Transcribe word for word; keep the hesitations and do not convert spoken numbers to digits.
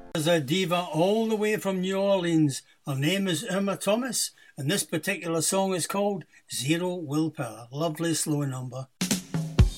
There's a diva all the way from New Orleans. Her name is Irma Thomas, and this particular song is called Zero Willpower. Lovely slow number.